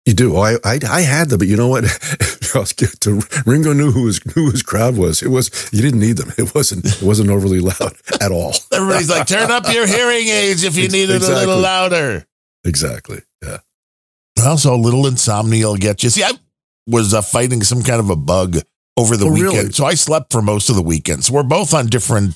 You do. Oh, I had them, but you know what? Ringo knew who his crowd was. You didn't need them. It wasn't overly loud at all. Everybody's like, turn up your hearing aids if you need it a little louder. Exactly. Yeah. Also, a little insomnia will get you. See, I was fighting some kind of a bug over the weekend, really? So I slept for most of the weekend. So we're both on different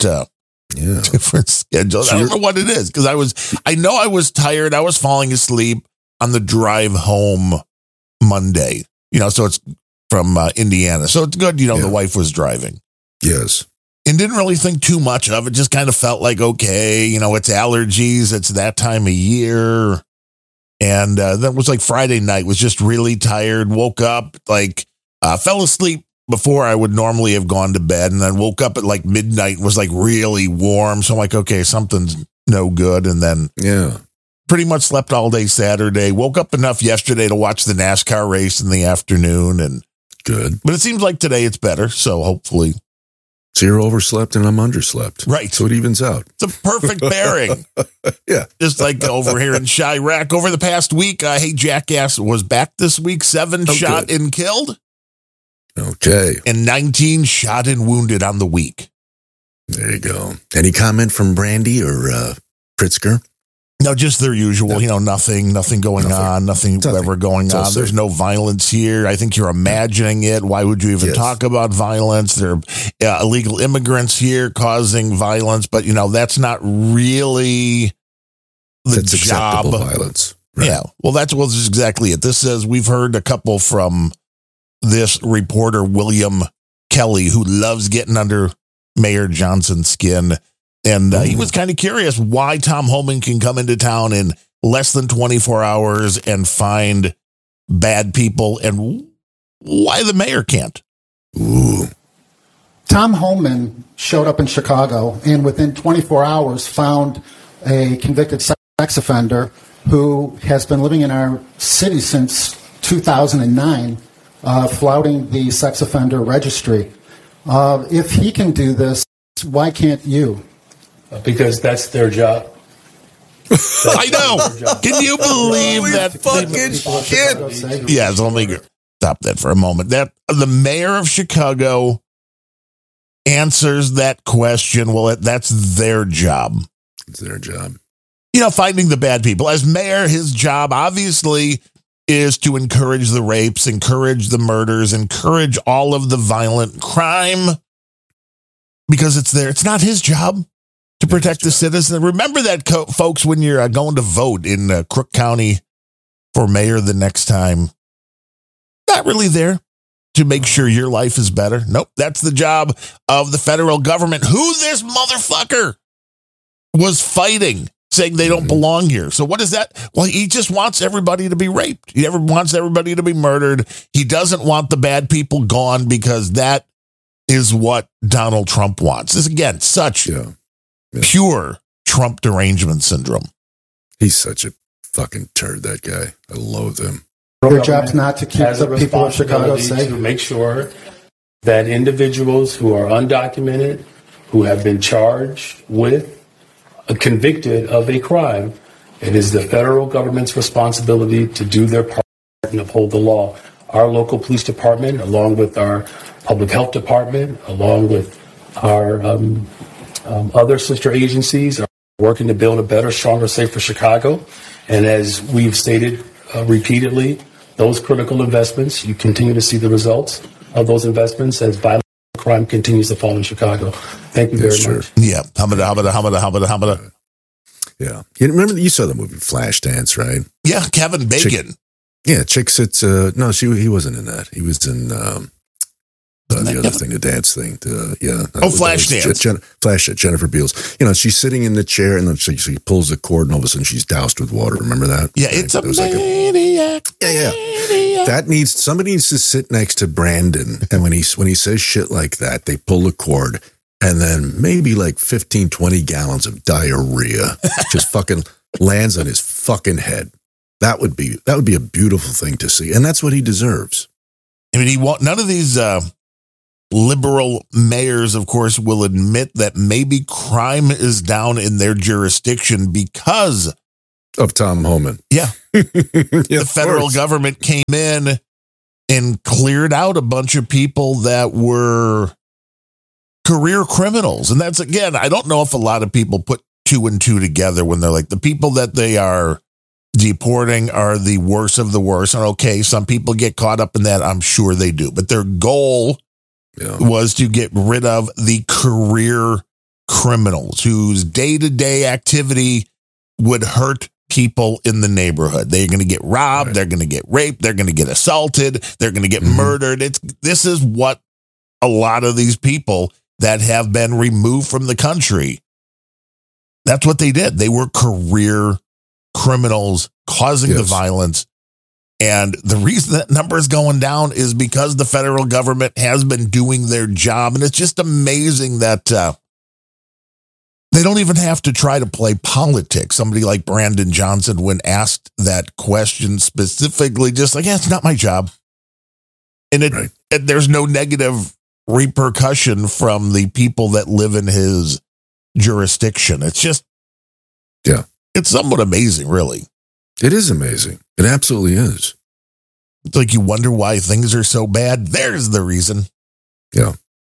schedules. I don't know what it is because I know I was tired. I was falling asleep on the drive home Monday, so it's from Indiana. So it's good, the wife was driving. Yes. And didn't really think too much of it. Just kind of felt like, okay, it's allergies. It's that time of year. And that was like Friday night, was just really tired. Woke up, fell asleep before I would normally have gone to bed. And then woke up at like midnight and was like really warm. So I'm like, okay, something's no good. And then pretty much slept all day Saturday. Woke up enough yesterday to watch the NASCAR race in the afternoon. And good. But it seems like today it's better. So hopefully. So you're overslept and I'm underslept. Right. So it evens out. It's a perfect pairing. Yeah. Just like over here in Chirac over the past week. Hey, Jackass was back this week. 7 shot and killed. Okay. And 19 shot and wounded on the week. There you go. Any comment from Brandy or Pritzker? No, just their usual, nothing going on, nothing ever going on. There's no violence here. I think you're imagining it. Why would you even talk about violence? There are illegal immigrants here causing violence, but, that's not really the job. Acceptable violence. Right. Yeah. Well, that's exactly it. This says we've heard a couple from this reporter, William Kelly, who loves getting under Mayor Johnson's skin. And he was kind of curious why Tom Homan can come into town in less than 24 hours and find bad people and why the mayor can't. Ooh. Tom Homan showed up in Chicago and within 24 hours found a convicted sex offender who has been living in our city since 2009, flouting the sex offender registry. If he can do this, why can't you? Because that's their job. I know. Can you believe that? Fucking shit. Yeah, so let me stop that for a moment. That the mayor of Chicago answers that question. Well, that's their job. It's their job. Finding the bad people. As mayor, his job obviously is to encourage the rapes, encourage the murders, encourage all of the violent crime because it's there. It's not his job to protect the citizen. Remember that, folks, when you're going to vote in Crook County for mayor the next time. Not really there to make sure your life is better. Nope, that's the job of the federal government, who this motherfucker was fighting, saying they don't belong here. So what is that? Well, he just wants everybody to be raped. He wants everybody to be murdered. He doesn't want the bad people gone because that is what Donald Trump wants. This, again, such... pure Trump derangement syndrome. He's such a fucking turd, that guy. I loathe him. Their job's not to keep the people of Chicago safe. To make sure that individuals who are undocumented, who have been charged with, convicted of a crime, it is the federal government's responsibility to do their part and uphold the law. Our local police department, along with our public health department, along with our other sister agencies are working to build a better, stronger, safer Chicago. And as we've stated repeatedly, those critical investments, you continue to see the results of those investments as violent crime continues to fall in Chicago. Thank you very much. Yeah. Hamada. Yeah. You remember, you saw the movie Flashdance, right? Yeah, Kevin Bacon. Chick sits, no, he wasn't in that. He was in... the other thing, the dance thing. Flashdance. Flashdance, Jennifer Beals. She's sitting in the chair and then she pulls the cord and all of a sudden she's doused with water. Remember that? Yeah, it's a maniac. Somebody needs to sit next to Brandon. And when he says shit like that, they pull the cord and then maybe like 15, 20 gallons of diarrhea just fucking lands on his fucking head. That would be a beautiful thing to see. And that's what he deserves. I mean, none of these liberal mayors, of course, will admit that maybe crime is down in their jurisdiction because Of Tom Homan. Yeah. Yeah, The federal government came in and cleared out a bunch of people that were career criminals. And that's, again, I don't know if a lot of people put two and two together when they're like, the people that they are deporting are the worst of the worst. And okay, some people get caught up in that. I'm sure they do. But their goal was to get rid of the career criminals whose day-to-day activity would hurt people in the neighborhood. They're going to get robbed. Right. They're going to get raped. They're going to get assaulted. They're going to get murdered. This is what a lot of these people that have been removed from the country, that's what they did. They were career criminals causing the violence. And the reason that number is going down is because the federal government has been doing their job. And it's just amazing that they don't even have to try to play politics. Somebody like Brandon Johnson, when asked that question specifically, just like, yeah, it's not my job. And there's no negative repercussion from the people that live in his jurisdiction. It's just, it's somewhat amazing, really. It is amazing. It absolutely is. It's like you wonder why things are so bad. There's the reason. Yeah.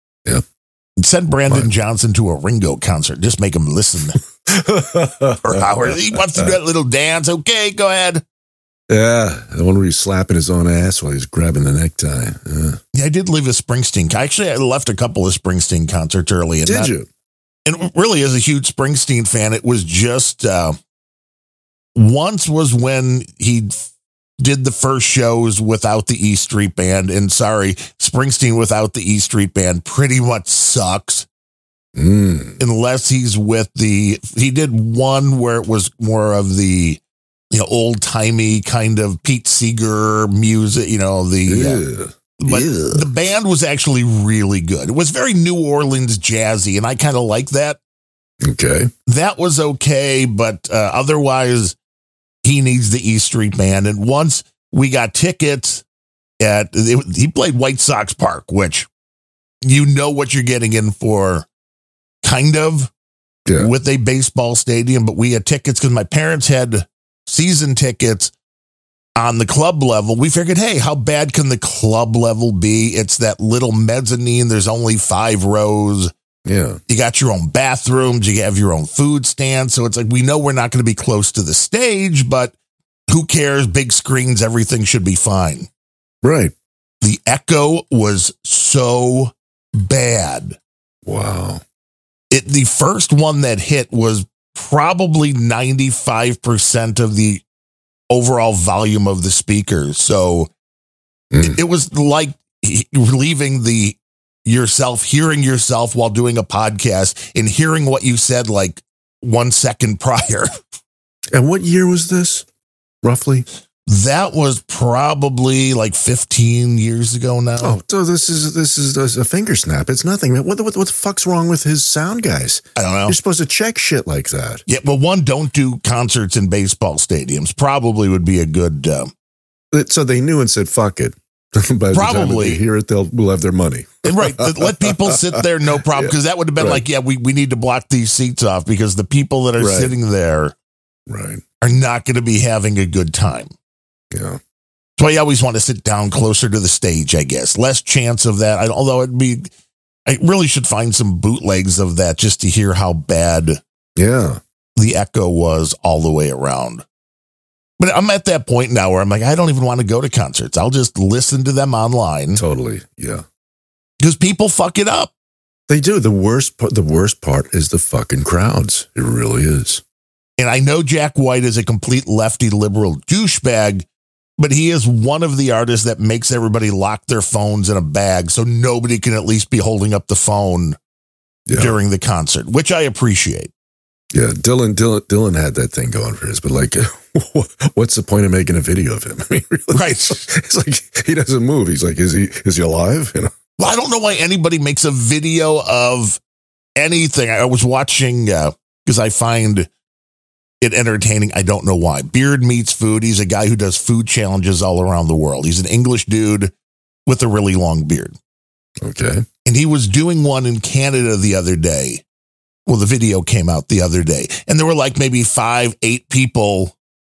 Send Brandon Johnson to a Ringo concert. Just make him listen for hours. He wants to do that little dance. Okay, go ahead. Yeah, the one where he's slapping his own ass while he's grabbing the necktie. Yeah, I did leave a Springsteen. Actually, I left a couple of Springsteen concerts early. And did you? And really, as a huge Springsteen fan, it was just once was when he did the first shows without the E Street Band. And sorry, Springsteen without the E Street Band pretty much sucks. Unless he's with he did one where it was more of the, old timey kind of Pete Seeger music, but the band was actually really good. It was very New Orleans jazzy, and I kind of like that. Okay. That was okay, but otherwise, he needs the E Street Band. And once we got tickets he played White Sox Park, which what you're getting in for, kind of, with a baseball stadium. But we had tickets because my parents had season tickets on the club level. We figured, hey, how bad can the club level be? It's that little mezzanine. There's only 5 rows. Yeah. You got your own bathrooms. You have your own food stand. So it's like, we know we're not going to be close to the stage, but who cares? Big screens, everything should be fine. Right. The echo was so bad. Wow. The first one that hit was probably 95% of the overall volume of the speakers. So it was like leaving hearing yourself while doing a podcast and hearing what you said like 1 second prior. And what year was this, roughly? That was probably like 15 years ago now. Oh, so this is a finger snap. It's nothing. What the fuck's wrong with his sound guys? I don't know. You're supposed to check shit like that. Yeah, but don't do concerts in baseball stadiums. Probably would be a good. So they knew and said, "Fuck it." By the time they hear it, we'll have their money. Right. Let people sit there, no problem. Because that would have been like, we need to block these seats off because the people that are sitting there are not going to be having a good time. Yeah. So I always want to sit down closer to the stage, I guess. Less chance of that. Although I really should find some bootlegs of that just to hear how bad the echo was all the way around. But I'm at that point now where I'm like, I don't even want to go to concerts. I'll just listen to them online. Totally. Yeah. Because people fuck it up. They do. The worst part is the fucking crowds. It really is. And I know Jack White is a complete lefty liberal douchebag, but he is one of the artists that makes everybody lock their phones in a bag so nobody can at least be holding up the phone during the concert, which I appreciate. Yeah, Dylan had that thing going for his, but like, what's the point of making a video of him? I mean, really, right? It's like he doesn't move. He's like, is he alive? Well, I don't know why anybody makes a video of anything. I was watching because I find it entertaining. I don't know why. Beard Meets Food. He's a guy who does food challenges all around the world. He's an English dude with a really long beard. Okay. And he was doing one in Canada the other day. Well, the video came out the other day and there were like maybe 5-8 people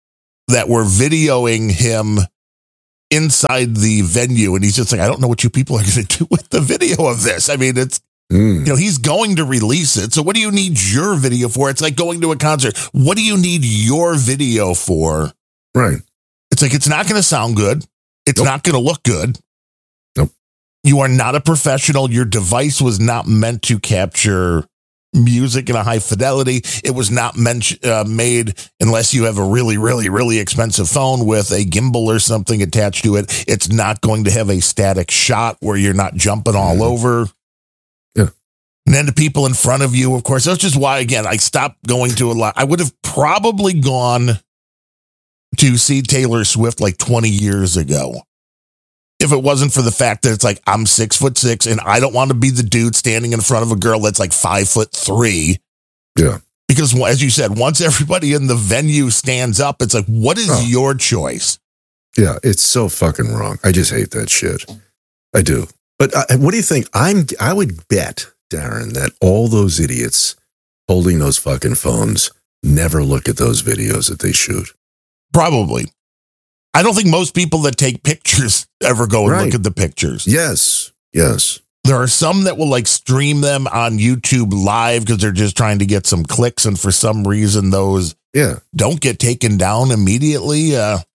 that were videoing him inside the venue. And he's just like, I don't know what you people are going to do with the video of this. I mean, it's, he's going to release it. So what do you need your video for? It's like going to a concert. What do you need your video for? Right. It's like, it's not going to sound good. It's not going to look good. Nope. You are not a professional. Your device was not meant to capture music in a high fidelity. It was not made unless you have a really, really, really expensive phone with a gimbal or something attached to it. It's not going to have a static shot where you're not jumping all over. Yeah. And then the people in front of you, of course, that's just why, again, I stopped going to a lot. I would have probably gone to see Taylor Swift like 20 years ago. If it wasn't for the fact that it's like, I'm 6'6" and I don't want to be the dude standing in front of a girl that's like 5'3". Yeah. Because as you said, once everybody in the venue stands up, it's like, what is your choice? Yeah. It's so fucking wrong. I just hate that shit. I do. But what do you think? I would bet, Darren, that all those idiots holding those fucking phones never look at those videos that they shoot. Probably. I don't think most people that take pictures ever go and look at the pictures. Yes. Yes. There are some that will like stream them on YouTube live because they're just trying to get some clicks. And for some reason, those don't get taken down immediately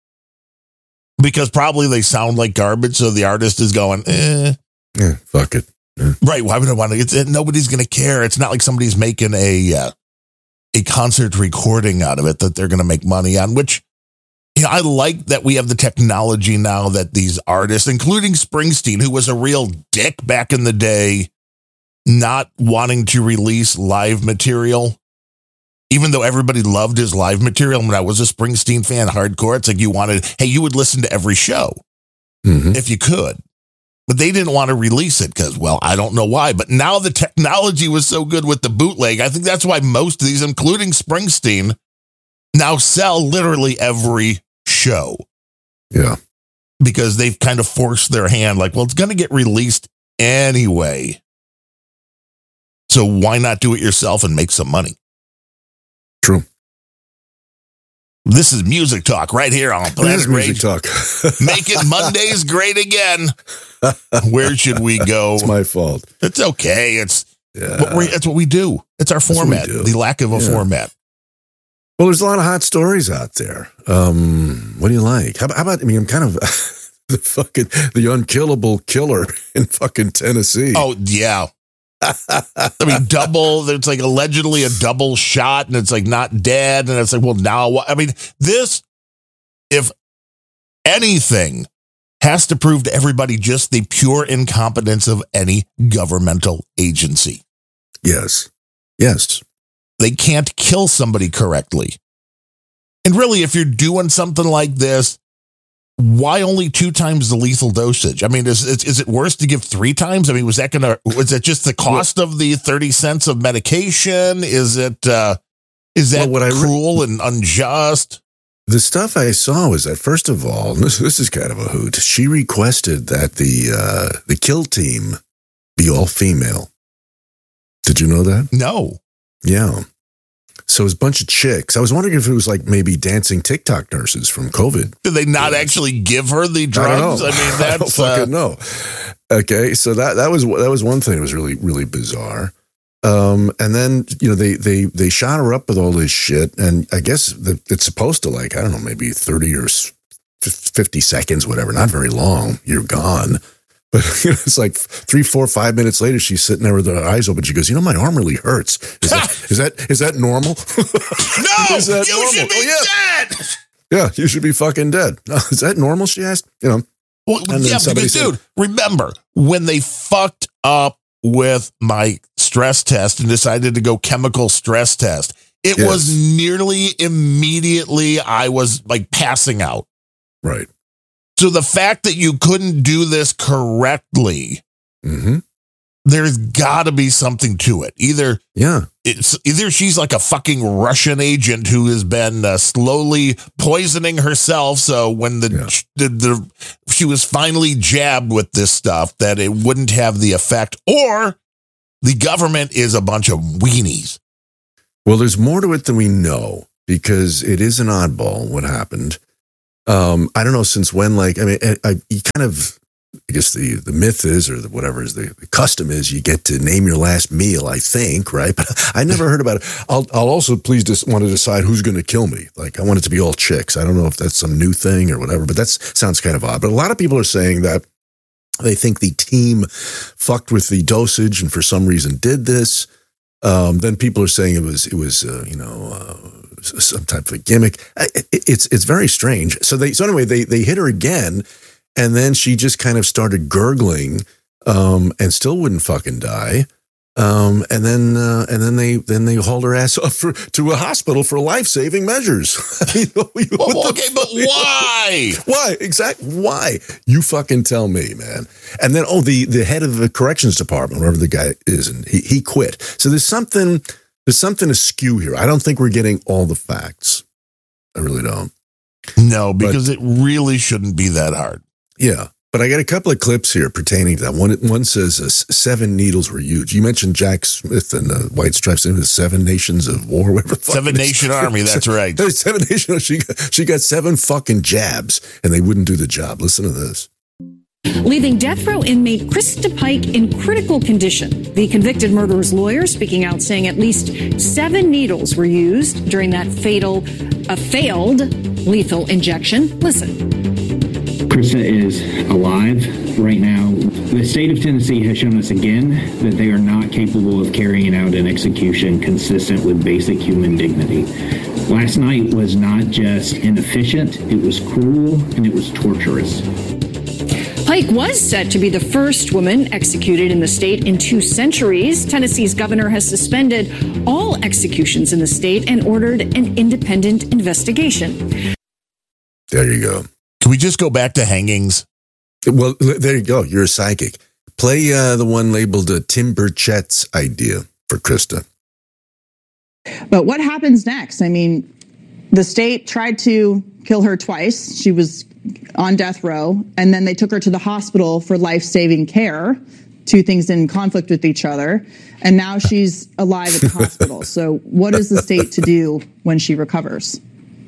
because probably they sound like garbage. So the artist is going, Yeah, fuck it. Yeah. Right. Why would I want to? Nobody's going to care. It's not like somebody's making a concert recording out of it that they're going to make money on, which, I like that we have the technology now that these artists, including Springsteen, who was a real dick back in the day, not wanting to release live material, even though everybody loved his live material. When I was a Springsteen fan, hardcore, it's like you would listen to every show if you could. But they didn't want to release it because, well, I don't know why. But now the technology was so good with the bootleg. I think that's why most of these, including Springsteen, now sell literally every show. Yeah. Because they've kind of forced their hand like, well, it's going to get released anyway. So why not do it yourself and make some money? True. This is Music Talk right here on Planet Rage. Music Talk. Make it Mondays great again. Where should we go? It's my fault. It's okay. It's what we do. It's our format. The lack of a format. Well, there's a lot of hot stories out there. What do you like? How about, I'm kind of the unkillable killer in fucking Tennessee. Oh, yeah. Double, it's like allegedly a double shot and it's like not dead. And it's like, well, now what? This, if anything, has to prove to everybody just the pure incompetence of any governmental agency. Yes. Yes. They can't kill somebody correctly. And really, if you're doing something like this, why only 2 times the lethal dosage? Is it worse to give 3 times? Was it just the cost of the 30 cents of medication? Is that cruel and unjust? The stuff I saw was that, first of all, this is kind of a hoot. She requested that the kill team be all female. Did you know that? No. Yeah. So it was a bunch of chicks. I was wondering if it was like maybe dancing TikTok nurses from COVID. Did they not actually give her the drugs? I don't fucking know. Okay, so that was one thing that was really, really bizarre. And then they shot her up with all this shit, and I guess it's supposed to, like, I don't know, maybe 30 or 50 seconds, whatever. Not very long. You're gone. But it's like 3, 4, 5 minutes later, she's sitting there with her eyes open. She goes, my arm really hurts. Is that normal? No, is that you normal? should be dead. Yeah, you should be fucking dead. No, is that normal? She asked. Well, yeah, because, dude, remember when they fucked up with my stress test and decided to go chemical stress test, it was nearly immediately I was like passing out. Right. So the fact that you couldn't do this correctly, there's got to be something to it. Either she's like a fucking Russian agent who has been slowly poisoning herself. So when she was finally jabbed with this stuff, that it wouldn't have the effect, or the government is a bunch of weenies. Well, there's more to it than we know. because it is an oddball what happened. I don't know since when, like, I mean, you kind of, I guess the myth is, or whatever is the custom is, you get to name your last meal, I think, right? But I never heard about it. I'll also please just want to decide who's going to kill me. Like, I want it to be all chicks. I don't know if that's some new thing or whatever, but that sounds kind of odd. But a lot of people are saying that they think the team fucked with the dosage and for some reason did this. Then people are saying it was some type of a gimmick. It's very strange. So anyway, they hit her again. And then she just kind of started gurgling, and still wouldn't fucking die. And then they hauled her ass up to a hospital for life-saving measures. Okay, but why? Why? Exactly. Why? You fucking tell me, man. And then, the head of the corrections department, wherever the guy is, and he quit. So there's something askew here. I don't think we're getting all the facts. I really don't. No, because it really shouldn't be that hard. Yeah, but I got a couple of clips here pertaining to that. One says 7 needles were used. You mentioned Jack Smith and the White Stripes in the 7 Nations of War, whatever. 7 Nation Army, that's right. 7 Nation. She got 7 fucking jabs, and they wouldn't do the job. Listen to this. Leaving death row inmate Krista Pike in critical condition. The convicted murderer's lawyer speaking out, saying at least 7 needles were used during that failed lethal injection. Listen. Krista is alive right now. The state of Tennessee has shown us again that they are not capable of carrying out an execution consistent with basic human dignity. Last night was not just inefficient, it was cruel, and it was torturous. Pike was set to be the first woman executed in the state in 2 centuries. Tennessee's governor has suspended all executions in the state and ordered an independent investigation. There you go. Can we just go back to hangings? Well, there you go. You're a psychic. Play the one labeled Tim Burchett's idea for Krista. But what happens next? I mean, the state tried to kill her twice. She was on death row, and then they took her to the hospital for life-saving care. 2 things in conflict with each other. And now she's alive at the hospital. So what is the state to do when she recovers?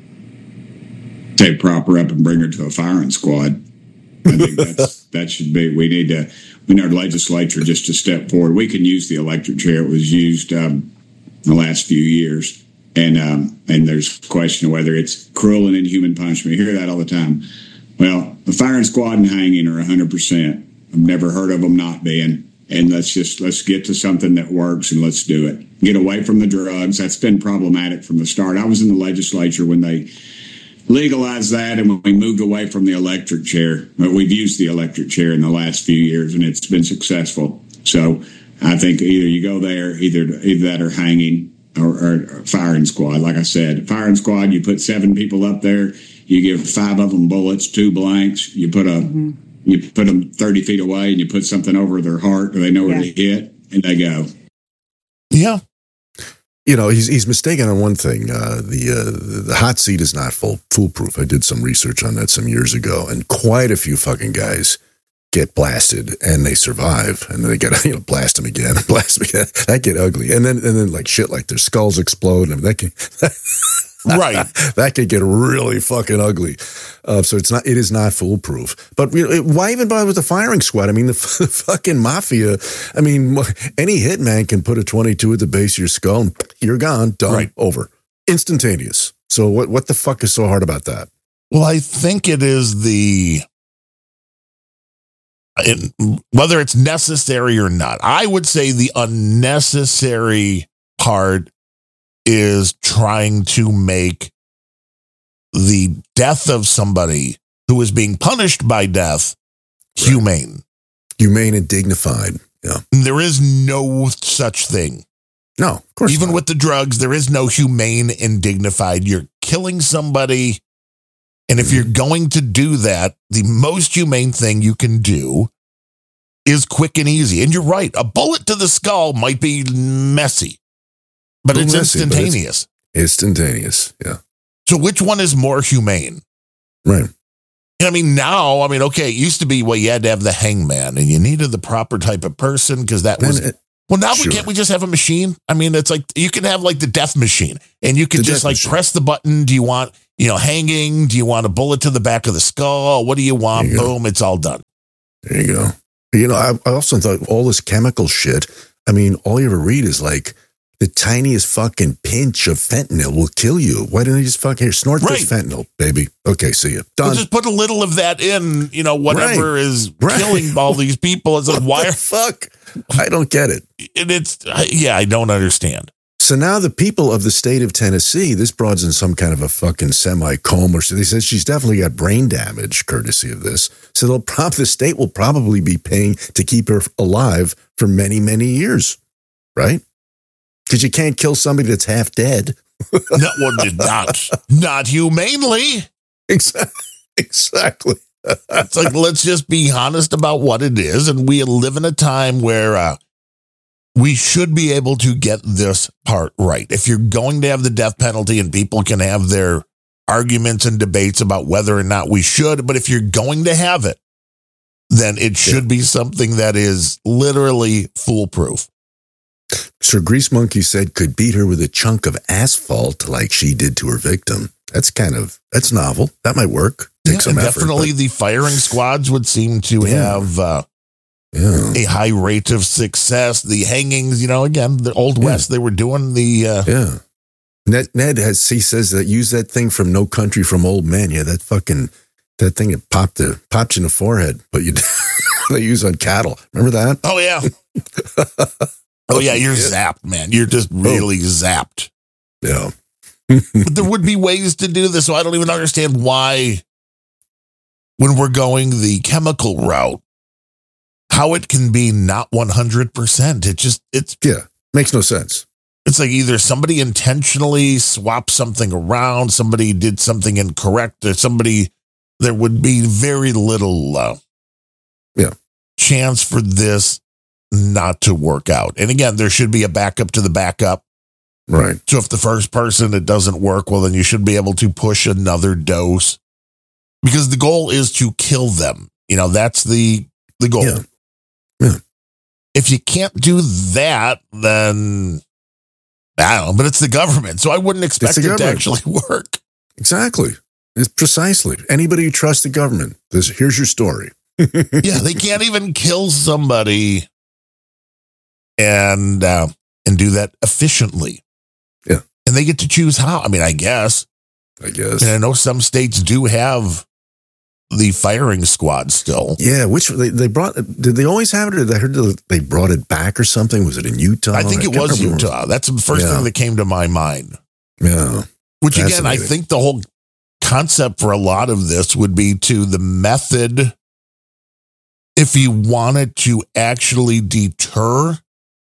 Take prop her up and bring her to a firing squad. I think that should be. We need our legislature just to step forward. We can use the electric chair. It was used in the last few years, and there's a question of whether it's cruel and inhuman punishment. You hear that all the time. Well, the firing squad and hanging are 100%. I've never heard of them not being. And let's get to something that works and let's do it. Get away from the drugs. That's been problematic from the start. I was in the legislature when they legalized that, and when we moved away from the electric chair. But we've used the electric chair in the last few years, and it's been successful. So I think either you go there, either that or hanging or firing squad. Like I said, firing squad, you put 7 people up there, you give 5 of them bullets, 2 blanks, you put them 30 feet away, and you put something over their heart, or they know where to hit, and they go. Yeah. You know, he's mistaken on one thing. The hot seat is not foolproof. I did some research on that some years ago, and quite a few fucking guys get blasted and they survive, and then they get blast them again. That get ugly, and then like shit, like their skulls explode, and that can right. That could get really fucking ugly. So it is not foolproof. But why even bother with the firing squad? I mean, the fucking mafia. I mean, any hitman can put a 22 at the base of your skull, and you're gone, done, right. Over, instantaneous. So what the fuck is so hard about that? Well, I think it is whether it's necessary or not. I would say the unnecessary part is trying to make the death of somebody who is being punished by death humane. Humane and dignified. Yeah. There is no such thing. No, of course Even not. with the drugs, there is no humane and dignified. You're killing somebody. And if you're going to do that, the most humane thing you can do is quick and easy. And you're right. A bullet to the skull might be messy, but it's instantaneous. Instantaneous, yeah. So which one is more humane? Right. I mean, now, okay, it used to be, you had to have the hangman, and you needed the proper type of person because that was Well, now Sure. can't we just have a machine? I mean, it's like you can have like the death machine, and you can The just death like machine. press the button. Do you want, hanging? Do you want a bullet to the back of the skull? What do you want? There you go. Boom, it's all done. There you go. I also thought all this chemical shit, I mean, all you ever read is like the tiniest fucking pinch of fentanyl will kill you. Why don't you just fucking snort Right. this fentanyl, baby? Okay, see you. We'll Done. just put a little of that in, whatever is Right. killing all these people. It's like, What why? the fuck? I don't get it. I don't understand. So now the people of the state of Tennessee, this broad's in some kind of a fucking semi-coma. So they said she's definitely got brain damage courtesy of this. So the state will probably be paying to keep her alive for many, many years, right? Because you can't kill somebody that's half dead. No, not humanely. Exactly. It's like, let's just be honest about what it is. And we live in a time where we should be able to get this part right. If you're going to have the death penalty, and people can have their arguments and debates about whether or not we should, but if you're going to have it, then it should be something that is literally foolproof. Sir Grease Monkey said could beat her with a chunk of asphalt like she did to her victim. That's that's novel. That might work. Take some and effort, definitely the firing squads would seem to have a high rate of success. The hangings, again, the Old West, they were doing the... Yeah. Ned he says that use that thing from No Country from Old Men. Yeah, that thing that popped you in the forehead, but they use on cattle. Remember that? Oh, yeah. Oh, yeah, you're zapped, man. You're just really zapped. Yeah. But there would be ways to do this, so I don't even understand why, when we're going the chemical route, how it can be not 100%. It's makes no sense. It's like either somebody intentionally swapped something around, somebody did something incorrect, or there would be very little chance for this not to work out. And again, there should be a backup to the backup. Right. So if the first person, it doesn't work, well, then you should be able to push another dose, because the goal is to kill them. That's the goal. Yeah. Yeah. If you can't do that, then I don't know, but it's the government. So I wouldn't expect it to actually work. Exactly. It's precisely. Anybody who trusts the government, here's your story. Yeah, they can't even kill somebody and do that efficiently. Yeah. And they get to choose how. I mean, I guess. And I know some states do have the firing squad still. Yeah, which they brought. Did they always have it, or I heard they brought it back or something? Was it in Utah? I think it was Utah. That's the first thing that came to my mind. Yeah. Which again, I think the whole concept for a lot of this would be to the method. If you wanted to actually deter,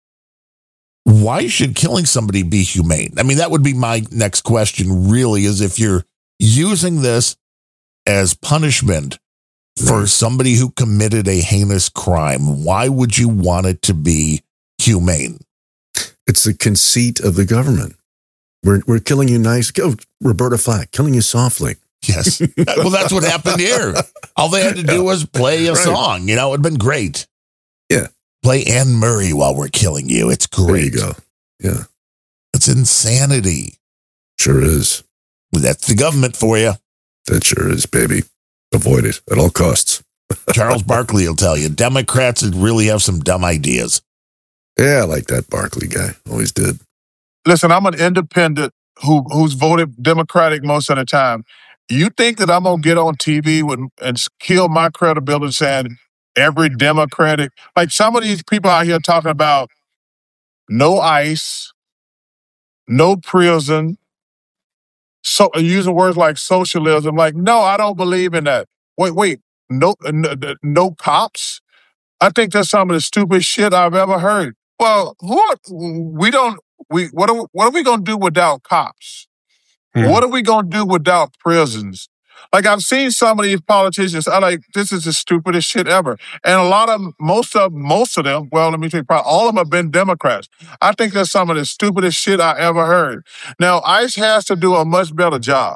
why should killing somebody be humane? I mean, that would be my next question, really, is if you're using this as punishment for somebody who committed a heinous crime, why would you want it to be humane? It's the conceit of the government. We're killing you nice. Go, Roberta Flack, killing you softly. Yes. Well, that's what happened here. All they had to do was play a song. It would have been great. Yeah. Play Anne Murray while we're killing you. It's great. There you go. Yeah. It's insanity. Sure is. That's the government for you. That sure is, baby. Avoid it at all costs. Charles Barkley will tell you, Democrats really have some dumb ideas. Yeah, I like that Barkley guy. Always did. Listen, I'm an independent who's voted Democratic most of the time. You think that I'm going to get on TV and kill my credibility saying every Democratic, like some of these people out here talking about no ICE, no prison, so using words like socialism. Like, no, I don't believe in that. Wait, no cops? I think that's some of the stupidest shit I've ever heard. Well, what are we going to do without cops? What are we going to do without prisons? Like, I've seen some of these politicians, this is the stupidest shit ever. And most of them, well, let me tell you, probably all of them have been Democrats. I think that's some of the stupidest shit I ever heard. Now, ICE has to do a much better job.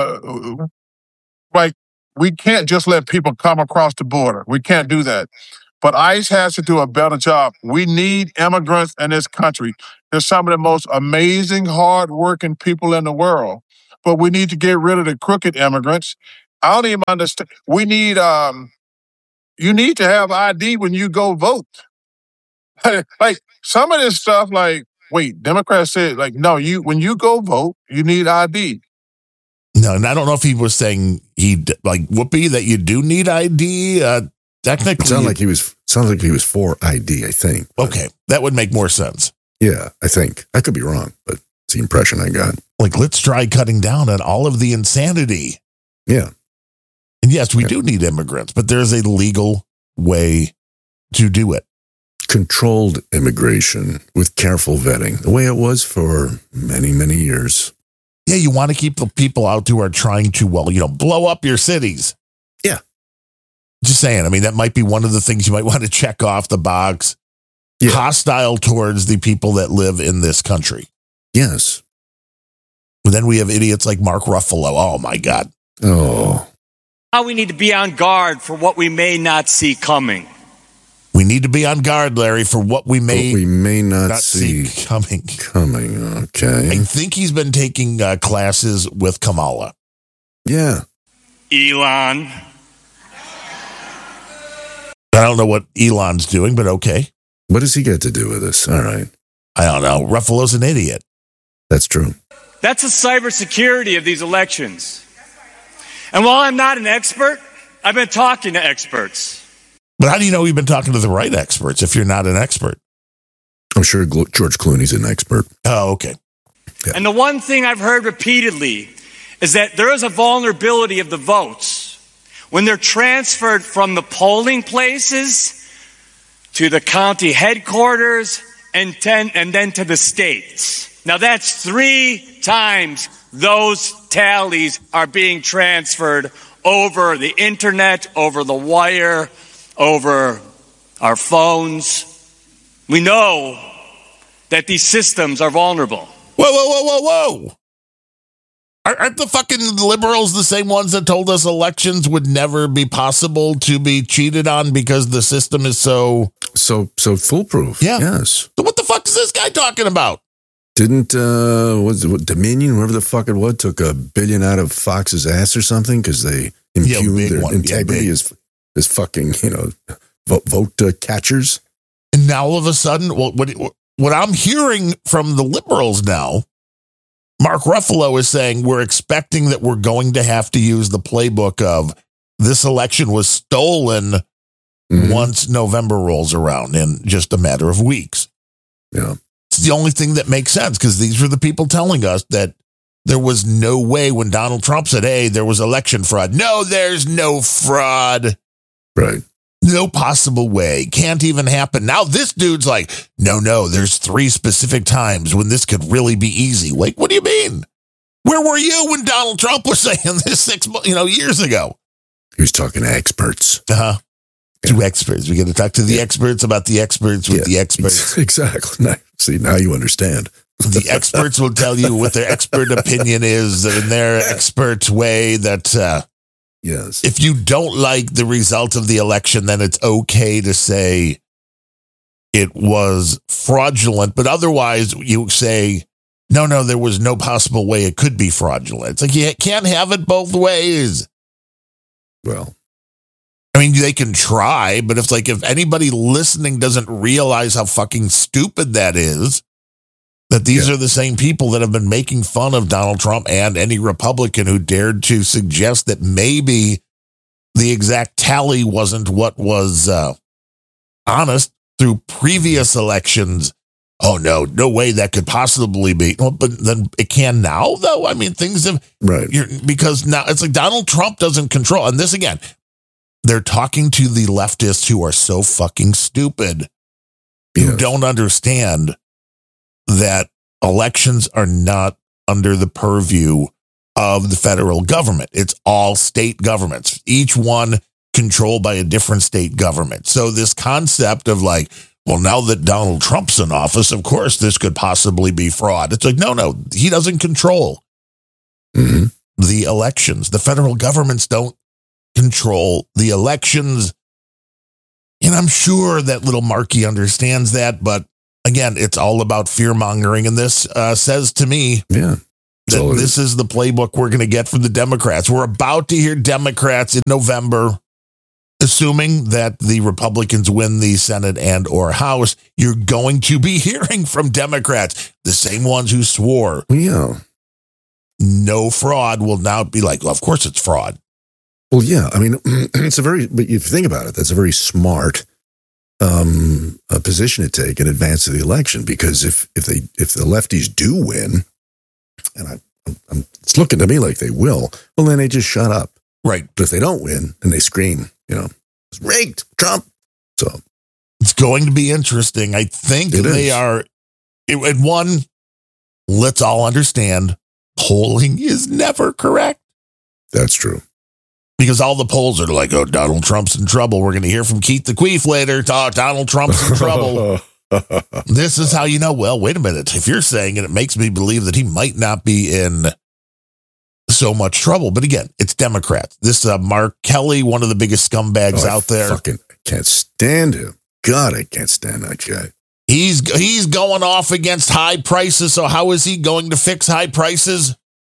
We can't just let people come across the border. We can't do that. But ICE has to do a better job. We need immigrants in this country. They're some of the most amazing, hardworking people in the world. But we need to get rid of the crooked immigrants. I don't even understand. We need, you need to have ID when you go vote. Like some of this stuff, like, wait, Democrats said, like, no, when you go vote, you need ID. No, and I don't know if he was saying Whoopi, that you do need ID. Technically, sounds like he was for ID, I think. Okay, that would make more sense. Yeah, I think. I could be wrong, but it's the impression I got. Like, let's try cutting down on all of the insanity. Yeah. And yes, we do need immigrants, but there's a legal way to do it. Controlled immigration with careful vetting, the way it was for many, many years. Yeah, you want to keep the people out who are trying to, blow up your cities. Yeah. Just saying. I mean, that might be one of the things you might want to check off the box. Yeah. Hostile towards the people that live in this country. Yes. But then we have idiots like Mark Ruffalo. Oh, my God. Oh. Now we need to be on guard for what we may not see coming. We need to be on guard, Larry, for what we may not see coming. Okay. I think he's been taking classes with Kamala. Yeah. Elon. I don't know what Elon's doing, but okay. What does he get to do with this? All right. I don't know. Ruffalo's an idiot. That's true. That's the cybersecurity of these elections. And while I'm not an expert, I've been talking to experts. But how do you know you've been talking to the right experts if you're not an expert? I'm sure George Clooney's an expert. Oh, okay. Yeah. And the one thing I've heard repeatedly is that there is a vulnerability of the votes when they're transferred from the polling places to the county headquarters and then to the states. Now that's 3 times those tallies are being transferred over the internet, over the wire, over our phones. We know that these systems are vulnerable. Whoa. Aren't the fucking liberals the same ones that told us elections would never be possible to be cheated on because the system is so foolproof? Yeah. Yes. So what the fuck is this guy talking about? Didn't Dominion, whoever the fuck it was, took $1 billion out of Fox's ass or something because they impugned their integrity as fucking, vote catchers. And now all of a sudden, what I'm hearing from the liberals now, Mark Ruffalo is saying we're expecting that we're going to have to use the playbook of this election was stolen once November rolls around in just a matter of weeks. Yeah. It's the only thing that makes sense because these were the people telling us that there was no way when Donald Trump said, hey, there was election fraud. No, there's no fraud. Right. No possible way. Can't even happen. Now this dude's like, no, there's 3 specific times when this could really be easy. Like, what do you mean? Where were you when Donald Trump was saying this 6 years ago? He was talking to experts. Yeah. To experts. We got to talk to the experts about the experts with the experts. Exactly. See, now you understand. The experts will tell you what their expert opinion is in their expert way that... Yes. If you don't like the result of the election, then it's okay to say it was fraudulent. But otherwise, you say, no, there was no possible way it could be fraudulent. It's like you can't have it both ways. Well, I mean, they can try, but if anybody listening doesn't realize how fucking stupid that is, that these are the same people that have been making fun of Donald Trump and any Republican who dared to suggest that maybe the exact tally wasn't what was honest through previous elections. Oh, no way that could possibly be. Well, but then it can now, though. I mean, things have... Right. Because now it's like Donald Trump doesn't control. And this, again, they're talking to the leftists who are so fucking stupid, who don't understand that elections are not under the purview of the federal government. It's all state governments, each one controlled by a different state government. So this concept of like, well, now that Donald Trump's in office, of course, this could possibly be fraud. It's like, no, he doesn't control the elections. The federal governments don't control the elections. And I'm sure that little Markey understands that. But again, it's all about fear mongering. And this says to me that this is the playbook we're going to get from the Democrats. We're about to hear Democrats in November, assuming that the Republicans win the Senate and or House. You're going to be hearing from Democrats, the same ones who swore no fraud will now be like, well, of course it's fraud. Well, yeah. I mean, but if you think about it, that's a very smart a position to take in advance of the election, because if the lefties do win, and it's looking to me like they will, well, then they just shut up. Right. But if they don't win, then they scream, it's rigged, Trump. So it's going to be interesting. I think they are. And one, let's all understand, polling is never correct. That's true. Because all the polls are like, oh, Donald Trump's in trouble. We're going to hear from Keith the Queef later. Donald Trump's in trouble. This is how you know, well, wait a minute. If you're saying it, it makes me believe that he might not be in so much trouble. But again, it's Democrats. This Mark Kelly, one of the biggest scumbags out there. I can't stand him. God, I can't stand that guy. He's going off against high prices. So how is he going to fix high prices?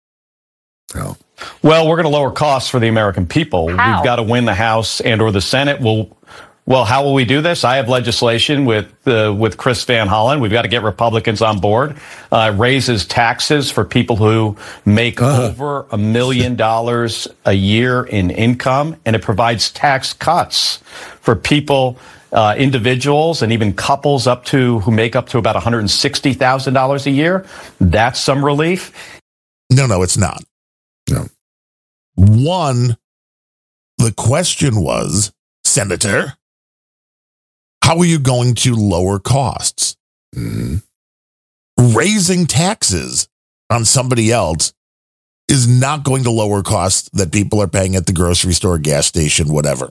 Oh. Well, we're going to lower costs for the American people. How? We've got to win the House and or the Senate. Well, how will we do this? I have legislation with Chris Van Hollen. We've got to get Republicans on board. Raises taxes for people who make over $1 million a year in income, and it provides tax cuts for people, individuals, and even couples who make up to about $160,000 a year. That's some relief. No, it's not. No. One, the question was, Senator, how are you going to lower costs? Mm-hmm. Raising taxes on somebody else is not going to lower costs that people are paying at the grocery store, gas station, whatever.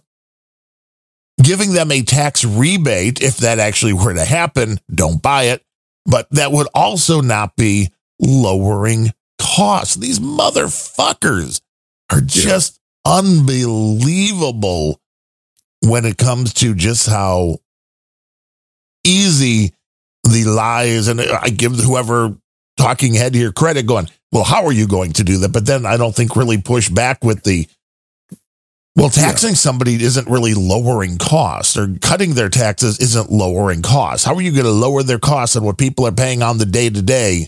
Giving them a tax rebate, if that actually were to happen, don't buy it, but that would also not be lowering costs. These motherfuckers are just unbelievable when it comes to just how easy the lies. And I give whoever talking head here credit, going, well, how are you going to do that? But then I don't think really push back with taxing somebody isn't really lowering costs, or cutting their taxes isn't lowering costs. How are you going to lower their costs on what people are paying on the day to day?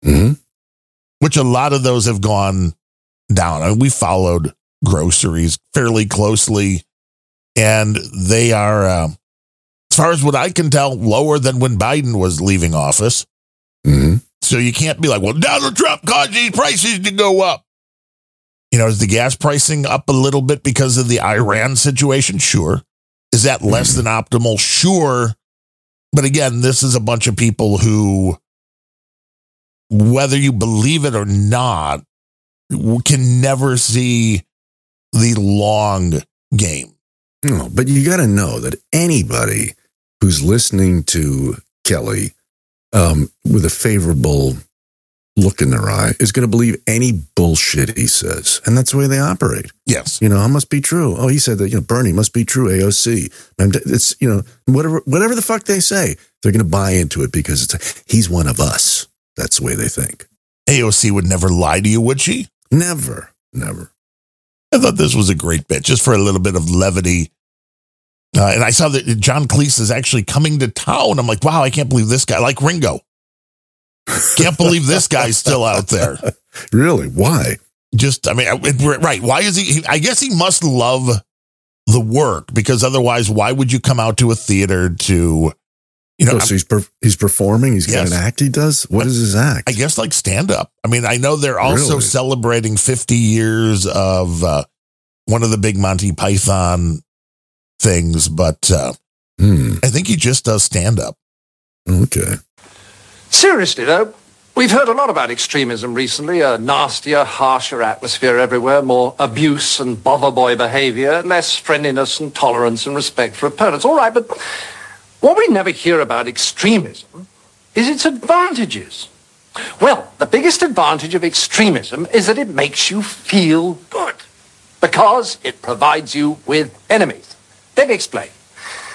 Which a lot of those have gone down. I mean, we followed groceries fairly closely, and they are, as far as what I can tell, lower than when Biden was leaving office. So you can't be like, well, Donald Trump caused these prices to go up. Is the gas pricing up a little bit because of the Iran situation? Sure. Is that less than optimal? Sure. But again, this is a bunch of people who, whether you believe it or not, can never see the long game. No, but you got to know that anybody who's listening to Kelly with a favorable look in their eye is going to believe any bullshit he says. And that's the way they operate. Yes. It must be true. Oh, he said that, Bernie must be true, AOC. And it's, whatever the fuck they say, they're going to buy into it because he's one of us. That's the way they think. AOC would never lie to you, would she? Never. I thought this was a great bit, just for a little bit of levity. And I saw that John Cleese is actually coming to town. I'm like, wow, I can't believe this guy, like Ringo. Can't believe this guy's still out there. Really? Why? Right. Why is he? I guess he must love the work, because otherwise, why would you come out to a theater to, so he's performing. He's got an act he does. What is his act? I guess like stand up. I mean, I know they're also celebrating 50 years of one of the big Monty Python things, but I think he just does stand up. Okay. Seriously, though, we've heard a lot about extremism recently. A nastier, harsher atmosphere everywhere, more abuse and bother boy behavior, less friendliness and tolerance and respect for opponents. All right, but what we never hear about extremism is its advantages. Well, the biggest advantage of extremism is that it makes you feel good, because it provides you with enemies. Let me explain.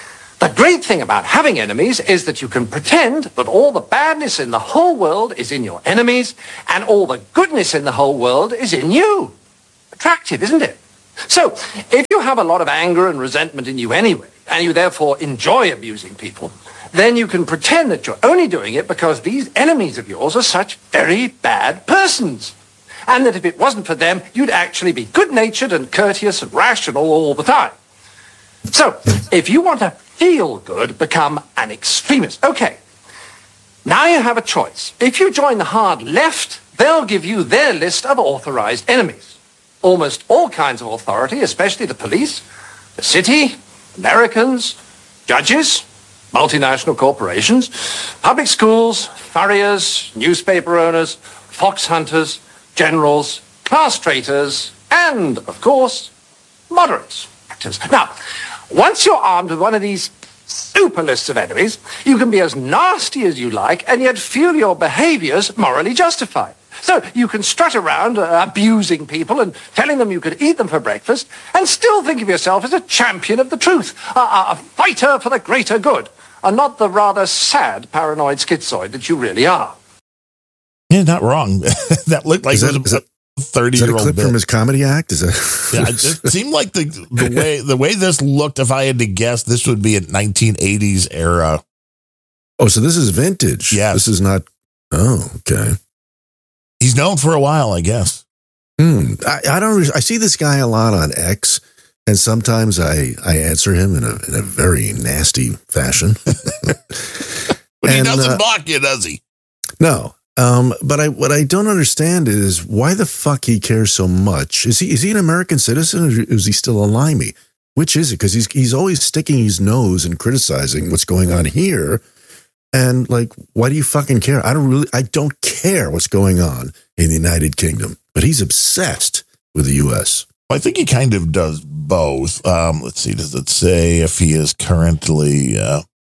The great thing about having enemies is that you can pretend that all the badness in the whole world is in your enemies and all the goodness in the whole world is in you. Attractive, isn't it? So, if you have a lot of anger and resentment in you anyway, and you therefore enjoy abusing people, then you can pretend that you're only doing it because these enemies of yours are such very bad persons. And that if it wasn't for them, you'd actually be good-natured and courteous and rational all the time. So, if you want to feel good, become an extremist. Okay, now you have a choice. If you join the hard left, they'll give you their list of authorized enemies. Almost all kinds of authority, especially the police, the city, Americans, judges, multinational corporations, public schools, furriers, newspaper owners, fox hunters, generals, class traitors, and, of course, moderates. Now, once you're armed with one of these super lists of enemies, you can be as nasty as you like and yet feel your behaviors morally justified. So you can strut around abusing people and telling them you could eat them for breakfast and still think of yourself as a champion of the truth, a fighter for the greater good, and not the rather sad paranoid schizoid that you really are. Yeah, not wrong. That looked like it was a 30-year-old Is that a clip bit. from his comedy act? Is that? Yeah, it seemed like the way this looked, if I had to guess, this would be a 1980s era. Oh, so this is vintage. Yeah. This is not. Oh, okay. He's known for a while, I guess. I don't. I see this guy a lot on X, and sometimes I answer him in a very nasty fashion. But he doesn't block you, does he? No. But what I don't understand is why the fuck he cares so much. Is he an American citizen or is he still a limey? Which is it? Because he's always sticking his nose and criticizing what's going on here. And like, why do you fucking care? I don't care what's going on in the United Kingdom. But he's obsessed with the U.S. I think he kind of does both. Let's see. Does it say if he is currently?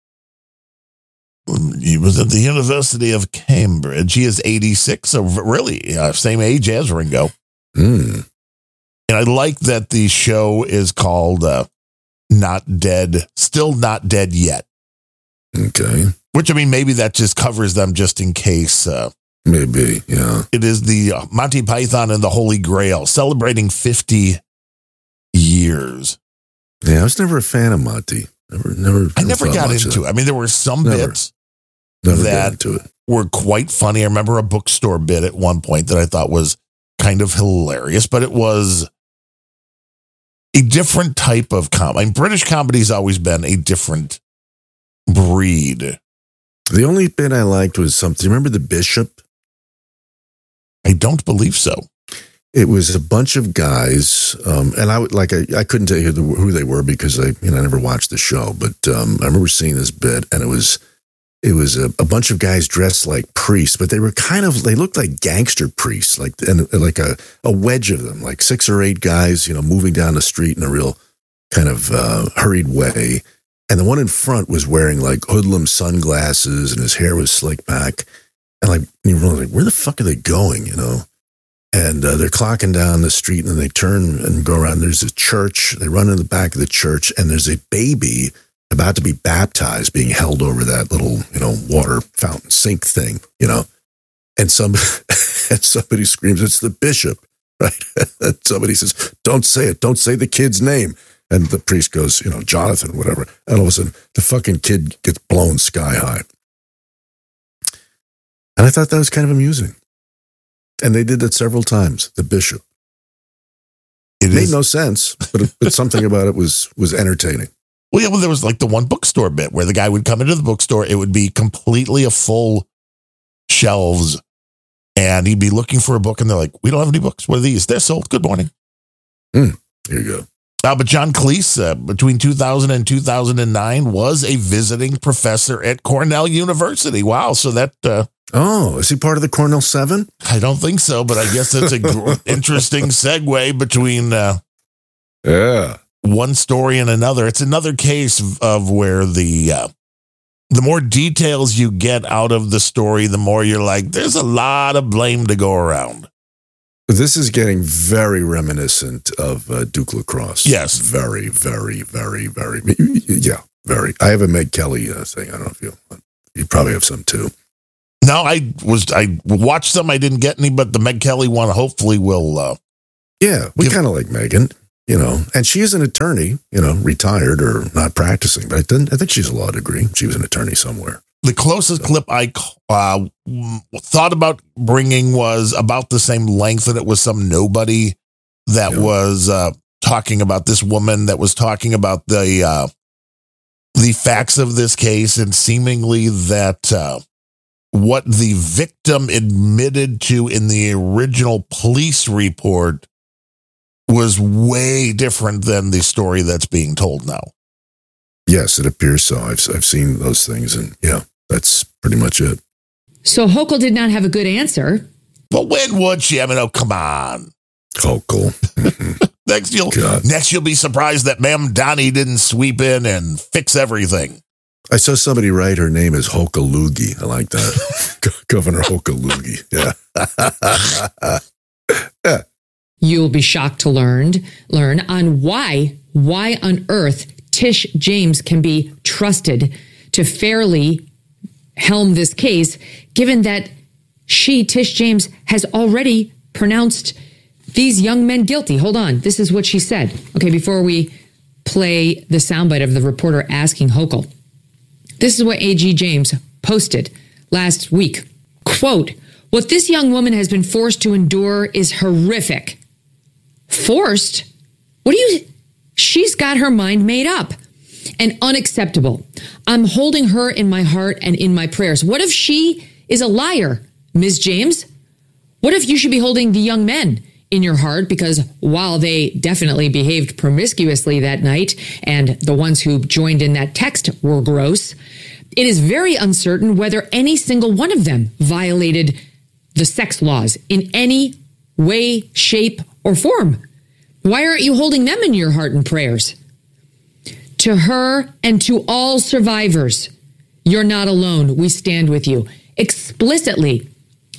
He was at the University of Cambridge. He is 86, so really same age as Ringo. And I like that the show is called Not Dead, Still Not Dead Yet. Okay. Which, I mean, maybe that just covers them just in case. Maybe, yeah. It is the Monty Python and the Holy Grail, celebrating 50 years. Yeah, I was never a fan of Monty. I never got into it. I mean, there were some bits that were quite funny. I remember a bookstore bit at one point that I thought was kind of hilarious, but it was a different type of comedy. I mean, British comedy's always been a different breed. The only bit I liked was something. Remember The Bishop? I don't believe so. It was a bunch of guys, and I couldn't tell you who they were because I never watched the show. But I remember seeing this bit, and it was a bunch of guys dressed like priests, but they looked like gangster priests, like a wedge of them, like 6 or 8 guys, moving down the street in a real kind of hurried way. And the one in front was wearing like hoodlum sunglasses, and his hair was slicked back. And you realize, like, where the fuck are they going? And they're clocking down the street, and then they turn and go around. There's a church. They run in the back of the church, and there's a baby about to be baptized being held over that little, water fountain sink thing, and somebody screams, "It's the bishop," right? And somebody says, "Don't say it. Don't say the kid's name." And the priest goes, Jonathan, whatever. And all of a sudden, the fucking kid gets blown sky high. And I thought that was kind of amusing. And they did that several times, the bishop. It made no sense, but something about it was entertaining. Well, yeah, there was like the one bookstore bit where the guy would come into the bookstore. It would be completely a full shelves, and he'd be looking for a book, and they're like, "We don't have any books. What are these? They're sold. Good morning." Here you go. But John Cleese, between 2000 and 2009, was a visiting professor at Cornell University. Wow. So that... is he part of the Cornell 7? I don't think so, but I guess that's an interesting segue between one story and another. It's another case of where the more details you get out of the story, the more you're like, there's a lot of blame to go around. This is getting very reminiscent of Duke Lacrosse. Yes. Very, very, very, very, yeah, very. I have a Meg Kelly thing. I don't know if you probably have some too. No, I watched some. I didn't get any, but the Meg Kelly one hopefully will. Yeah, we kind of like Megan, and she is an attorney, retired or not practicing, but I think she's a law degree. She was an attorney somewhere. The closest clip I thought about bringing was about the same length, and it was some nobody that was talking about this woman that was talking about the facts of this case, and seemingly that what the victim admitted to in the original police report was way different than the story that's being told now. Yes, it appears so. I've seen those things, and yeah, that's pretty much it. So Hochul did not have a good answer. But when would she? I mean, oh, come on. Hochul. Next you'll be surprised that Ma'am Donnie didn't sweep in and fix everything. I saw somebody write her name is Hochuloogie. I like that. Governor Hochuloogie. Yeah. Yeah. You'll be shocked to learn on why on earth Tish James can be trusted to fairly helm this case, given that Tish James, has already pronounced these young men guilty. Hold on. This is what she said. Okay, before we play the soundbite of the reporter asking Hochul. This is what AG James posted last week. Quote, "What this young woman has been forced to endure is horrific." Forced? She's got her mind made up. And unacceptable. I'm holding her in my heart and in my prayers. What if she is a liar, Ms. James? What if you should be holding the young men in your heart? Because while they definitely behaved promiscuously that night, and the ones who joined in that text were gross, it is very uncertain whether any single one of them violated the sex laws in any way, shape, or form. Why aren't you holding them in your heart and prayers? To her and to all survivors, you're not alone. We stand with you. Explicitly,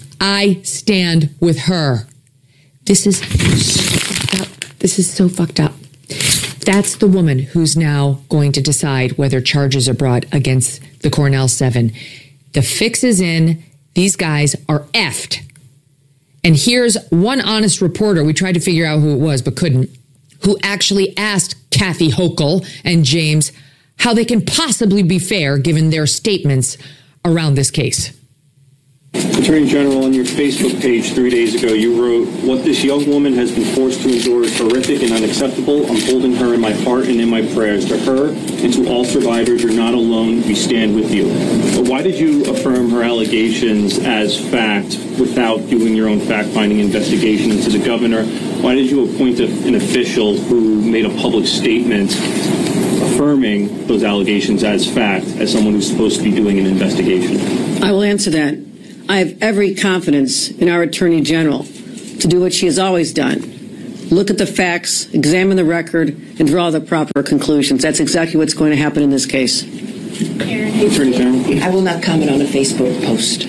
I stand with her. This is so fucked up. This is so fucked up. That's the woman who's now going to decide whether charges are brought against the Cornell 7. The fix is in. These guys are effed. And here's one honest reporter, we tried to figure out who it was, but couldn't, who actually asked Kathy Hochul and James how they can possibly be fair given their statements around this case. Attorney General, on your Facebook page 3 days ago, you wrote, "What this young woman has been forced to endure is horrific and unacceptable. I'm holding her in my heart and in my prayers. To her and to all survivors, you're not alone. We stand with you." But why did you affirm her allegations as fact without doing your own fact-finding investigation into the governor? Why did you appoint an official who made a public statement affirming those allegations as fact, as someone who's supposed to be doing an investigation? I will answer that. I have every confidence in our Attorney General to do what she has always done. Look at the facts, examine the record, and draw the proper conclusions. That's exactly what's going to happen in this case. Attorney General, I will not comment on a Facebook post.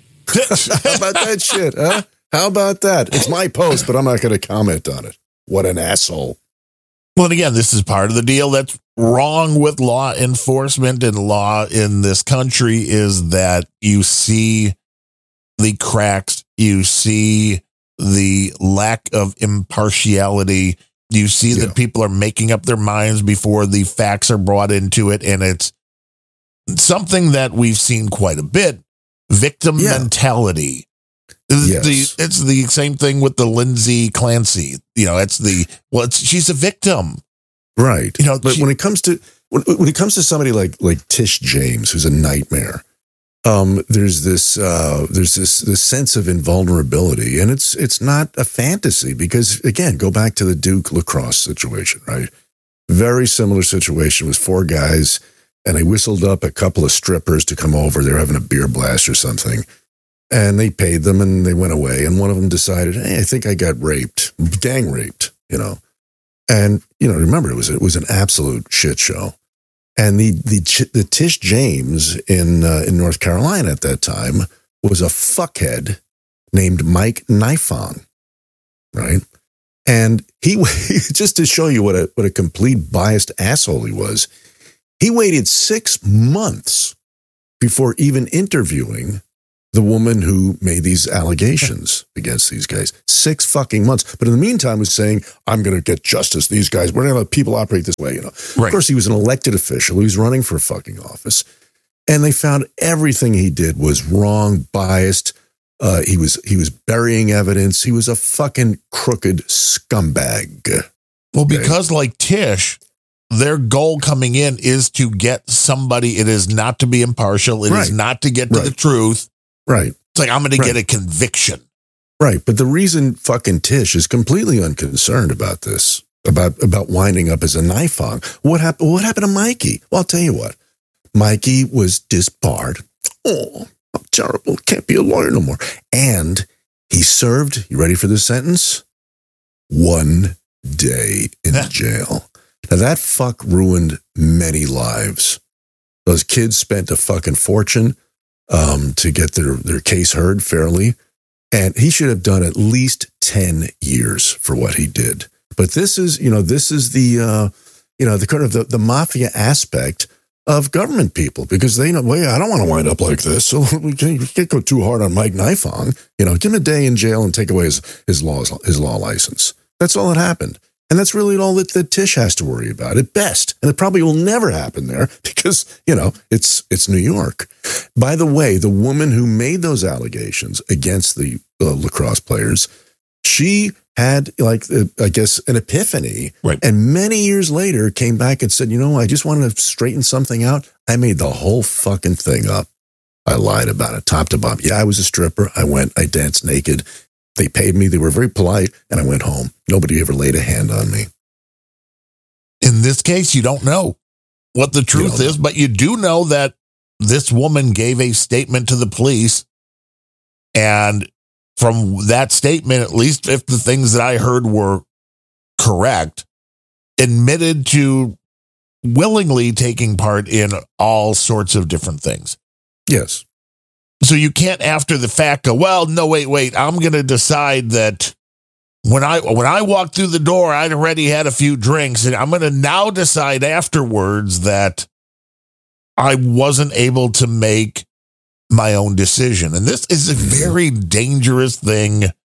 How about that shit, huh? How about that? It's my post, but I'm not going to comment on it. What an asshole. Well, and again, this is part of the deal that's wrong with law enforcement and law in this country is that you see the cracks, you see the lack of impartiality, you see that people are making up their minds before the facts are brought into it, and it's something that we've seen quite a bit, victim mentality. Yes. It's the same thing with the Lindsay Clancy. She's a victim. Right. But when it comes to somebody like Tish James, who's a nightmare, there's this sense of invulnerability, and it's not a fantasy because, again, go back to the Duke lacrosse situation, right? Very similar situation with 4 guys, and they whistled up a couple of strippers to come over. They're having a beer blast or something, and they paid them, and they went away. And one of them decided, "Hey, I think I got raped, gang raped," And remember, it was an absolute shit show. And the Tish James in North Carolina at that time was a fuckhead named Mike Nifong, right? And he just to show you what a complete biased asshole he was, He waited 6 months before even interviewing the woman who made these allegations against these guys. 6 fucking months. But in the meantime was saying, I'm going to get justice. These guys, we're going to let people operate this way, you know. Right. Of course, he was an elected official. He was running for fucking office. And they found everything he did was wrong, biased. He was burying evidence. He was a fucking crooked scumbag. Well, because like Tish, their goal coming in is to get somebody. It is not to be impartial. It is not to get to the truth. Right. It's like, I'm going to get a conviction. Right. But the reason fucking Tish is completely unconcerned about this, about winding up as a knife hog. What happened to Mikey? Well, I'll tell you what. Mikey was disbarred. Oh, I'm terrible. Can't be a lawyer no more. And he served, you ready for this sentence? 1 day in jail. Now that fuck ruined many lives. Those kids spent a fucking fortune to get their case heard fairly. And he should have done at least 10 years for what he did. But this is the kind of the mafia aspect of government people, because they know, well, I don't want to wind up like this, so we can't go too hard on Mike Knifong. You know, give him a day in jail and take away his law license. That's all that happened. And that's really all that Tish has to worry about at best. And it probably will never happen there because, you know, it's New York. By the way, the woman who made those allegations against the lacrosse players, she had, I guess, an epiphany. Right. And many years later came back and said, you know, I just wanted to straighten something out. I made the whole fucking thing up. I lied about it, top to bottom. Yeah, I was a stripper. I danced naked. They paid me. They were very polite. And I went home. Nobody ever laid a hand on me. In this case, you don't know what the truth is, but you do know that this woman gave a statement to the police. And from that statement, at least if the things that I heard were correct, admitted to willingly taking part in all sorts of different things. Yes. So you can't, after the fact, go, well, no, wait, I'm going to decide that when I walked through the door, I'd already had a few drinks, and I'm going to now decide afterwards that I wasn't able to make my own decision. And this is a very dangerous thing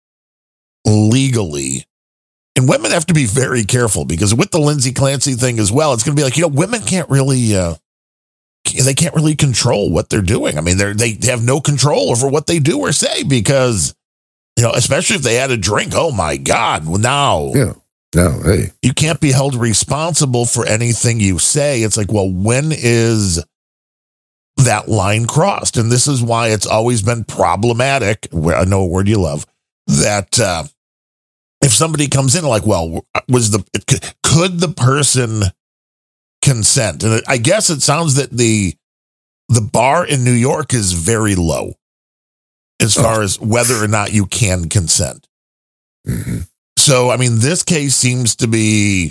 legally. And women have to be very careful, because with the Lindsay Clancy thing as well, it's going to be like, you know, women can't really, they can't really control what they're doing. I mean, they have no control over what they do or say, because, you know, especially if they had a drink. Oh my God. Well, now. Yeah. No, hey. You can't be held responsible for anything you say. It's like, well, when is that line crossed? And this is why it's always been problematic. I know a word you love, that if somebody comes in like, well, could the person consent? And I guess it sounds that the bar in New York is very low as far as whether or not you can consent. Mm-hmm. So, I mean, this case seems to be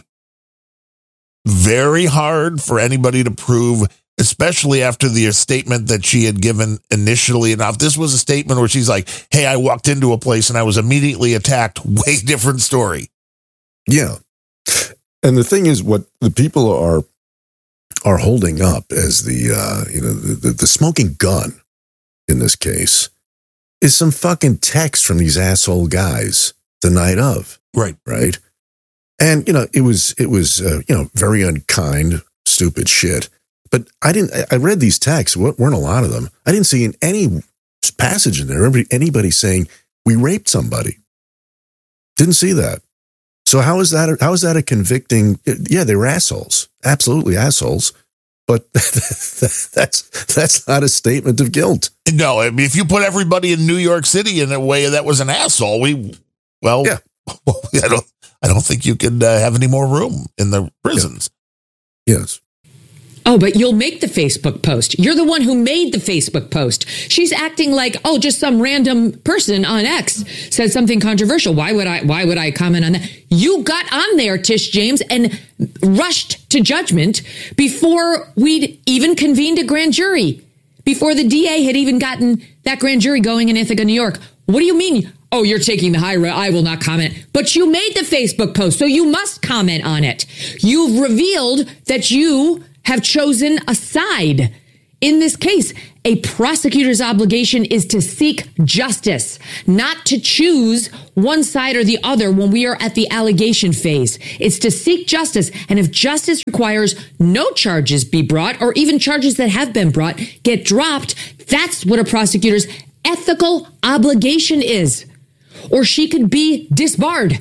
very hard for anybody to prove, especially after the statement that she had given initially. And if this was a statement where she's like, hey, I walked into a place and I was immediately attacked, way different story. Yeah. And the thing is, what the people are holding up as the smoking gun in this case is some fucking text from these asshole guys the night of. Right. And, you know, it was very unkind, stupid shit. But I read these texts, weren't a lot of them. I didn't see in any passage in there anybody saying we raped somebody. Didn't see that. So how is that a convicting? Yeah, they were assholes, absolutely assholes. But that's not a statement of guilt. No, I mean, if you put everybody in New York City in a way that was an asshole, I don't think you could have any more room in the prisons. Yeah. Yes. Oh, but you'll make the Facebook post. You're the one who made the Facebook post. She's acting like, oh, just some random person on X said something controversial. Why would I comment on that? You got on there, Tish James, and rushed to judgment before we'd even convened a grand jury, before the DA had even gotten that grand jury going in Ithaca, New York. What do you mean? Oh, you're taking the high road. I will not comment. But you made the Facebook post, so you must comment on it. You've revealed that you have chosen a side. In this case, a prosecutor's obligation is to seek justice, not to choose one side or the other when we are at the allegation phase. It's to seek justice. And if justice requires no charges be brought, or even charges that have been brought get dropped, that's what a prosecutor's ethical obligation is. Or she could be disbarred.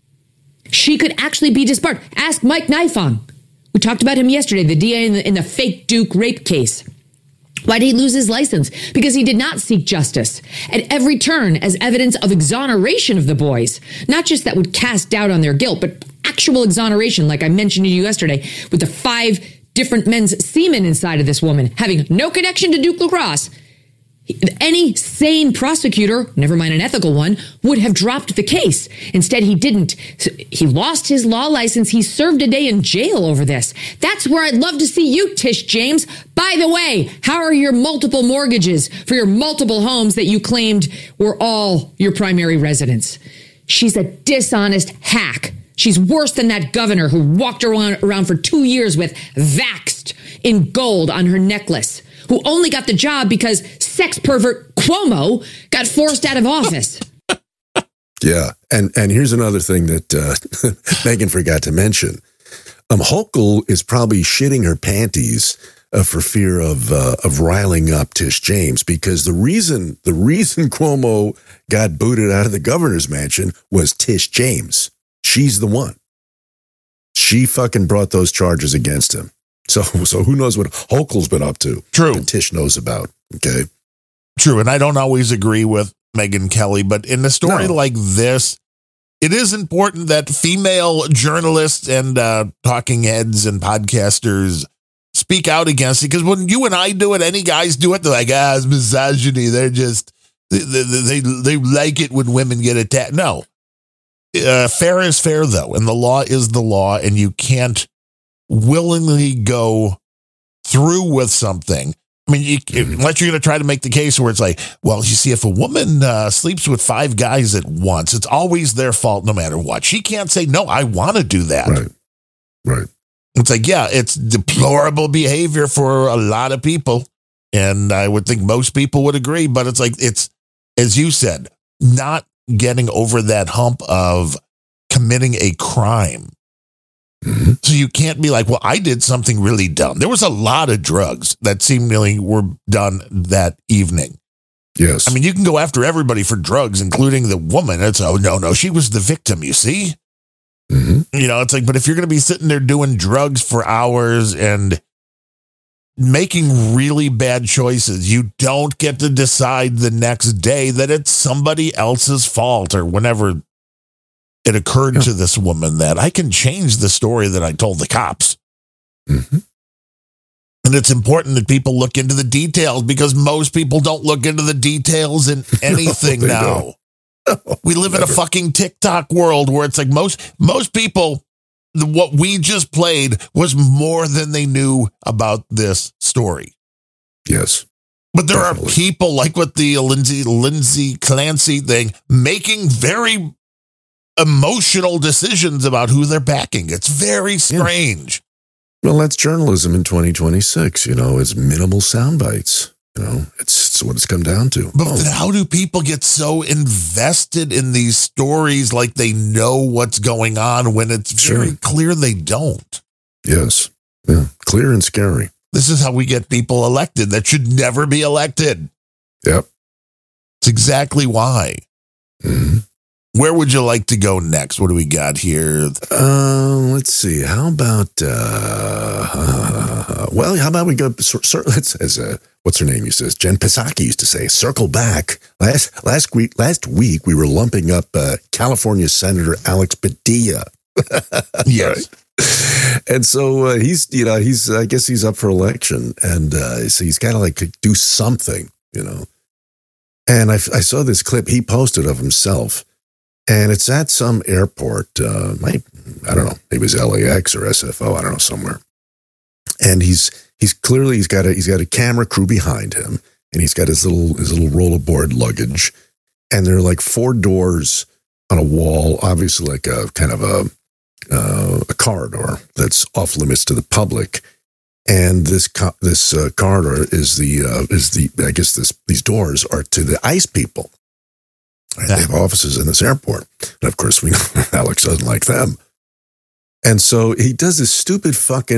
She could actually be disbarred. Ask Mike Nifong. We talked about him yesterday, the DA in the fake Duke rape case. Why did he lose his license? Because he did not seek justice at every turn as evidence of exoneration of the boys. Not just that would cast doubt on their guilt, but actual exoneration, like I mentioned to you yesterday, with the 5 different men's semen inside of this woman, having no connection to Duke Lacrosse. Any sane prosecutor, never mind an ethical one, would have dropped the case. Instead, he didn't. He lost his law license. He served a day in jail over this. That's where I'd love to see you, Tish James. By the way, how are your multiple mortgages for your multiple homes that you claimed were all your primary residence? She's a dishonest hack. She's worse than that governor who walked around for 2 years with Vaxxed in gold on her necklace, who only got the job because sex pervert Cuomo got forced out of office. Yeah. And here's another thing that Megan forgot to mention. Hochul is probably shitting her panties for fear of riling up Tish James, because the reason Cuomo got booted out of the governor's mansion was Tish James. She's the one. She fucking brought those charges against him. So who knows what Hochul's been up to? True. That Tish knows about. Okay. True. And I don't always agree with Megyn Kelly, but in a story like this, it is important that female journalists and talking heads and podcasters speak out against it. Because when you and I do it, any guys do it, they're like, it's misogyny. They're just, they like it when women get attacked. No. Fair is fair, though. And the law is the law. And you can't willingly go through with something. I mean, unless you're going to try to make the case where it's like, well, you see, if a woman sleeps with 5 guys at once, it's always their fault no matter what. She can't say, no, I want to do that. Right. It's like, yeah, it's deplorable behavior for a lot of people. And I would think most people would agree. But it's like, it's, as you said, not getting over that hump of committing a crime. Mm-hmm. So you can't be like, well, I did something really dumb. There was a lot of drugs that seemingly were done that evening. Yes. I mean, you can go after everybody for drugs, including the woman. It's, oh, no, she was the victim, you see? Mm-hmm. You know, it's like, but if you're going to be sitting there doing drugs for hours and making really bad choices, you don't get to decide the next day that it's somebody else's fault or whenever it occurred to this woman that I can change the story that I told the cops. Mm-hmm. And it's important that people look into the details, because most people don't look into the details in anything now. We live in a fucking TikTok world where it's like most people, what we just played was more than they knew about this story. Yes. But there are people like with the Lindsay Clancy thing making very emotional decisions about who they're backing. It's very strange. Well, that's journalism in 2026. You know, it's minimal sound bites. You know, it's what it's come down to. But how do people get so invested in these stories like they know what's going on when it's very clear they don't? Yes. Yeah. Clear and scary. This is how we get people elected that should never be elected. Yep. It's exactly why. Mm-hmm. Where would you like to go next? What do we got here? Let's see. How about, how about we go, what's her name? Says Jen Psaki used to say, circle back. Last week, we were lumping up California Senator Alex Padilla. Yes. And so I guess he's up for election, and so he's got to like do something, you know. And I saw this clip he posted of himself. And it's at some airport, I don't know, maybe it was LAX or SFO, I don't know, somewhere. And he's got a camera crew behind him, and he's got his little rollerboard luggage, and there are like 4 doors on a wall, obviously like a kind of a corridor that's off limits to the public. And this corridor is these doors are to the ICE people. Right? They have offices in this airport. And of course, we know Alex doesn't like them. And so he does this stupid fucking